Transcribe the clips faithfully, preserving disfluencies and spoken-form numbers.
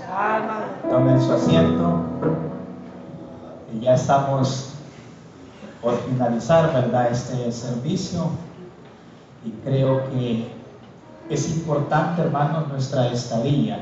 Tomen su asiento. Y ya estamos por finalizar, ¿verdad?, este servicio. Y creo que es importante, hermanos, nuestra estadía.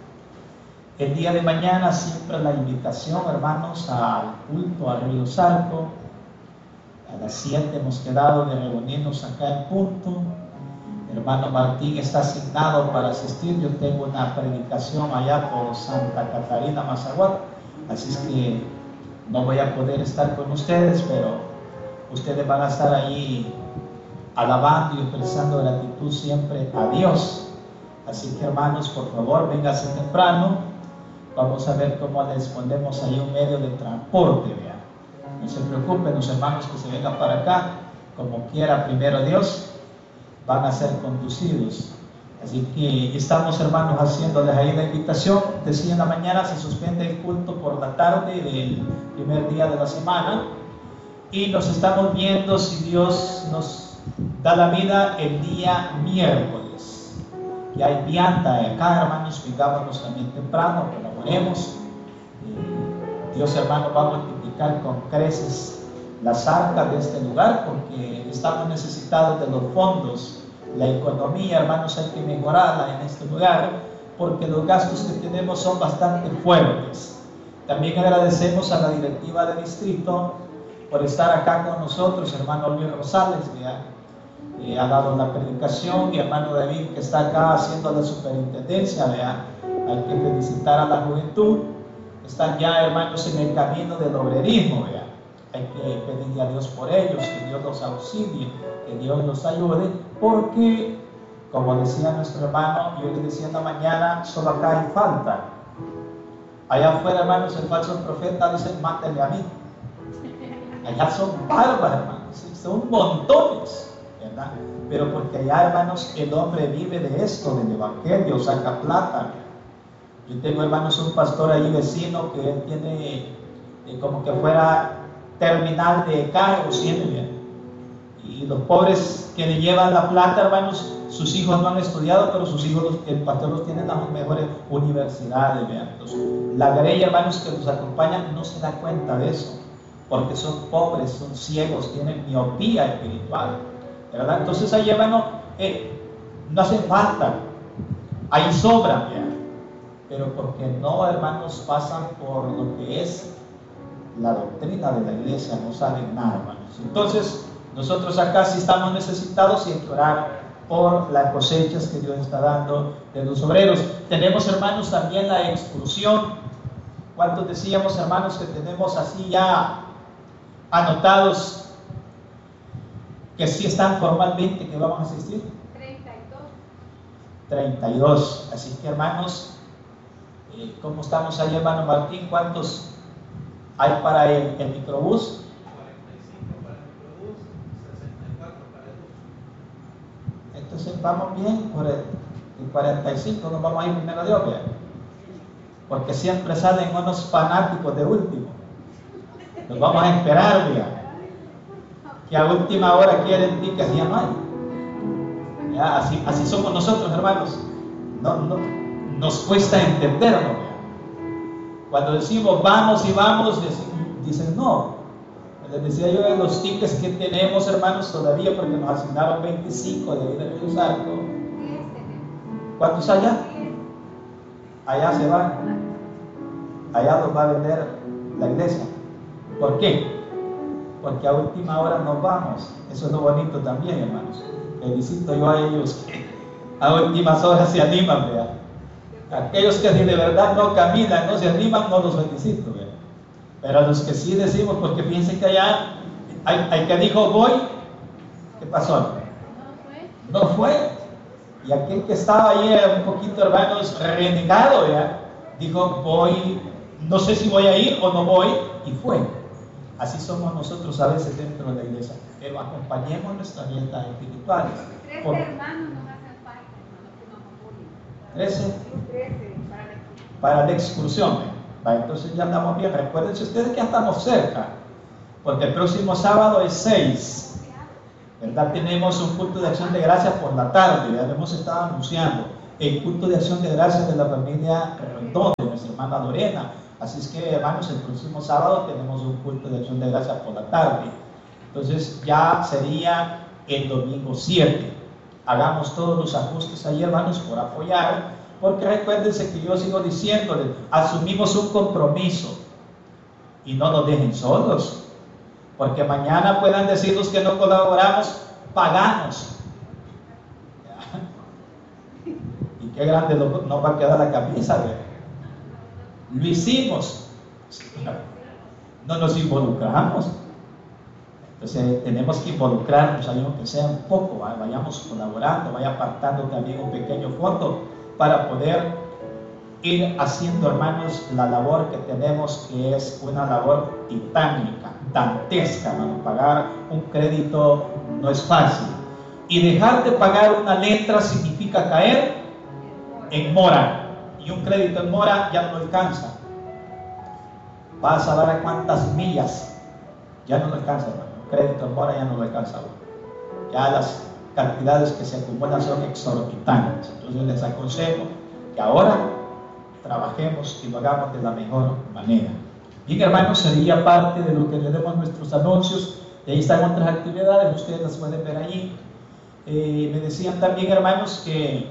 El día de mañana siempre la invitación, hermanos, al culto a Río Salto. A las siete hemos quedado de reunirnos acá en punto. El hermano Martín está asignado para asistir. Yo tengo una predicación allá por Santa Catarina, Mazaguat. Así es que no voy a poder estar con ustedes, pero ustedes van a estar ahí alabando y expresando gratitud siempre a Dios. Así que, hermanos, por favor, vénganse temprano. Vamos a ver cómo les ponemos ahí un medio de transporte, vean. No se preocupen los hermanos que se vengan para acá, como quiera primero Dios, van a ser conducidos. Así que estamos, hermanos, haciéndoles ahí la invitación. Decía en la mañana se suspende el culto por la tarde del primer día de la semana y nos estamos viendo, si Dios nos da la vida, el día miércoles. Y hay vianda acá, hermanos, vengámonos también temprano, colaboremos. Dios, hermano, va a multiplicar con creces las arcas de este lugar, porque estamos necesitados de los fondos. La economía, hermanos, hay que mejorarla en este lugar, porque los gastos que tenemos son bastante fuertes. También agradecemos a la directiva del distrito por estar acá con nosotros, hermano Luis Rosales, que eh, ha dado la predicación, y hermano David, que está acá haciendo la superintendencia, ¿vea? Hay que felicitar a la juventud. Están ya, hermanos, en el camino del obrerismo, ¿vea? Hay que pedirle a Dios por ellos, que Dios los auxilie, que Dios los ayude, porque, como decía nuestro hermano, yo le decía en la mañana, solo acá hay falta. Allá afuera, hermanos, el falso profeta dice, mátenle a mí. Allá son barbas, hermanos, son montones, ¿verdad? Pero porque allá, hermanos, el hombre vive de esto, del evangelio, saca plata. Yo tengo, hermanos, un pastor ahí vecino que él tiene eh, como que fuera terminal de cargos, ¿sí? Y los pobres que le llevan la plata, hermanos, sus hijos no han estudiado, pero sus hijos, el pastor los tiene en las mejores universidades, ¿verdad? Entonces, la grella, hermanos, que los acompañan no se da cuenta de eso, porque son pobres, son ciegos, tienen miopía espiritual, ¿verdad? Entonces ahí, hermano, eh, no hace falta, ahí sobran, ¿verdad? Pero porque no, hermanos, pasan por lo que es la doctrina de la iglesia, no saben nada, hermanos. Entonces, nosotros acá sí estamos necesitados y hay que orar por las cosechas que Dios está dando de los obreros. Tenemos, hermanos, también la excursión. ¿Cuántos decíamos, hermanos, que tenemos así ya anotados que sí están formalmente que vamos a asistir? treinta y dos. treinta y dos. Así que, hermanos, eh, ¿cómo estamos ahí, hermano Martín? ¿Cuántos hay para el, el microbús? cuarenta y cinco para el microbús, sesenta y cuatro para el bus. Entonces vamos bien, por el, el cuarenta y cinco nos vamos a ir primero Dios, ¿verdad? Porque siempre salen unos fanáticos de último. Nos vamos a esperar, ¿verdad? Que a última hora quieren tickets y ya no hay. ¿Ya? Así, así somos nosotros, hermanos. No, no, nos cuesta entenderlo, ¿verdad? Cuando decimos vamos y vamos, dicen no. Les decía yo de los tickets que tenemos, hermanos, todavía, porque nos asignaron veinticinco de ahí de Río Salto. ¿Cuántos allá? Allá se van. Allá los va a vender la iglesia. ¿Por qué? Porque a última hora nos vamos. Eso es lo bonito también, hermanos. Felicito yo a ellos que a últimas horas se animan, ¿verdad? Aquellos que de verdad no caminan, no se animan, no los felicito, ¿verdad? Pero a los que sí decimos, porque piensen que allá hay, hay que dijo voy, ¿qué pasó? No fue. Y aquel que estaba ahí era un poquito, hermanos, renegado, ¿verdad? Dijo voy, no sé si voy a ir o no voy, y fue. Así somos nosotros a veces dentro de la iglesia, pero acompañemos nuestras dietas espirituales. Trece Por... hermanos nos hacen falta, hermanos, que nos apoyen. ¿Trece? Trece para la excursión. Para la excursión. Va, entonces ya andamos bien. Recuérdense ustedes que ya estamos cerca, porque el próximo sábado es seis, ¿verdad? Tenemos un culto de acción de gracias por la tarde, ya lo hemos estado anunciando. El culto de acción de gracias de la familia Rendón, nuestra hermana Lorena. Así es que, hermanos, el próximo sábado tenemos un culto de acción de gracias por la tarde. Entonces ya sería el domingo siete. Hagamos todos los ajustes ahí, hermanos, por apoyar, porque recuérdense que yo sigo diciéndoles, asumimos un compromiso y no nos dejen solos, porque mañana puedan decirnos que no colaboramos, paganos. Y qué grande nos va a quedar la camisa, ¿verdad? Lo hicimos, no nos involucramos. Entonces tenemos que involucrarnos, aunque sea un poco, ¿vale? Vayamos colaborando, vaya apartando también un pequeño fondo para poder ir haciendo, hermanos, la labor que tenemos, que es una labor titánica, dantesca, hermano. Pagar un crédito no es fácil, y dejar de pagar una letra significa caer en mora, y un crédito en mora ya no lo alcanza. Vas a ver a cuántas millas, ya no lo alcanza, hermano. Un crédito en mora ya no lo alcanza. Ya las cantidades que se acumulan son exorbitantes. Entonces les aconsejo que ahora trabajemos y lo hagamos de la mejor manera. Bien, hermanos, sería parte de lo que le demos nuestros anuncios. De ahí están otras actividades, ustedes las pueden ver allí. Eh, me decían también, hermanos, que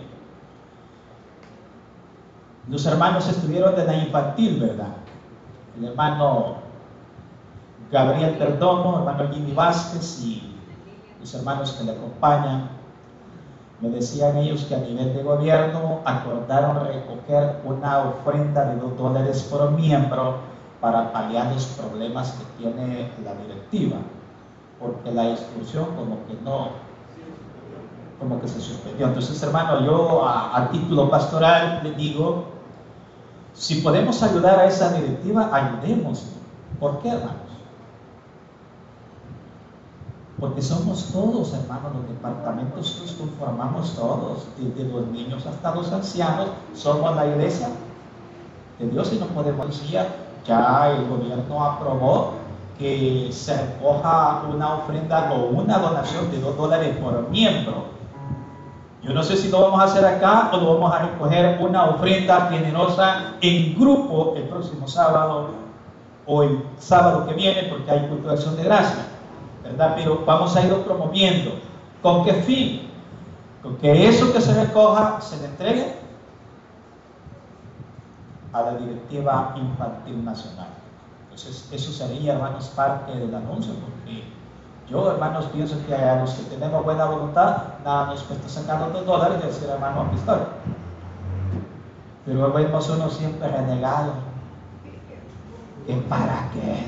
los hermanos estuvieron de la infantil, ¿verdad? El hermano Gabriel Perdomo, hermano Jimmy Vázquez y los hermanos que le acompañan. Me decían ellos que a nivel de gobierno acordaron recoger una ofrenda de dos dólares por miembro para paliar los problemas que tiene la directiva, porque la instrucción como que no, como que se suspendió. Entonces, hermano, yo a, a título pastoral le digo, si podemos ayudar a esa directiva, ayudemos. ¿Por qué, hermanos? Porque somos todos, hermanos, los departamentos los conformamos todos, desde los niños hasta los ancianos, somos la iglesia de Dios, y no podemos decir, ya el gobierno aprobó que se recoja una ofrenda o una donación de dos dólares por miembro. Yo no sé si lo vamos a hacer acá o lo vamos a recoger una ofrenda generosa en grupo el próximo sábado o el sábado que viene, porque hay culto de acción de gracia, ¿verdad? Pero vamos a irlo promoviendo. ¿Con qué fin? Con que eso que se recoja se le entregue a la directiva infantil nacional. Entonces, eso sería, hermanos, parte del anuncio, porque yo, hermanos, pienso que a los que tenemos buena voluntad, nada nos cuesta sacar los dos dólares y decir, hermano, aquí estoy. Pero vemos uno siempre renegado. ¿Que para qué?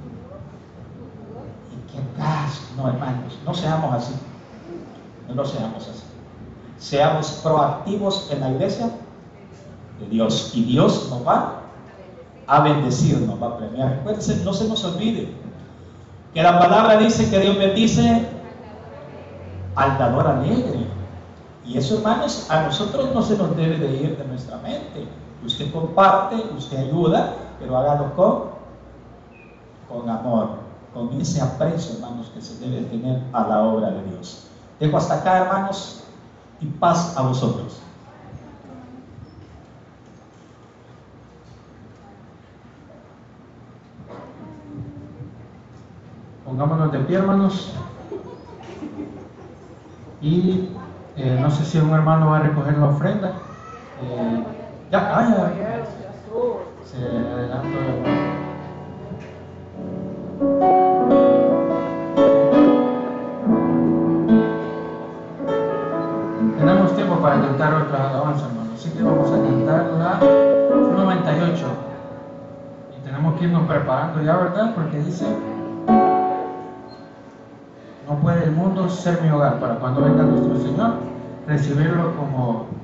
¿Y qué caso? No, hermanos, no seamos así. No seamos así. Seamos proactivos en la iglesia de Dios, y Dios nos va a bendecir, nos va a premiar. Recuérdense, no se nos olvide que la palabra dice que Dios bendice al dador alegre. Y eso, hermanos, a nosotros no se nos debe de ir de nuestra mente. Usted comparte, usted ayuda, pero hágalo con, con amor, con ese aprecio, hermanos, que se debe tener a la obra de Dios. Dejo hasta acá, hermanos, y paz a vosotros. Pongámonos de pie, hermanos. Y eh, no sé si un hermano va a recoger la ofrenda. Eh, ya, ah, ya, ya. Se adelantó el hermano. Tenemos tiempo para cantar otra alabanza, hermano. Así que vamos a cantar la noventa y ocho. Y tenemos que irnos preparando ya, ¿verdad? Porque dice: no puede el mundo ser mi hogar, para cuando venga nuestro Señor, recibirlo como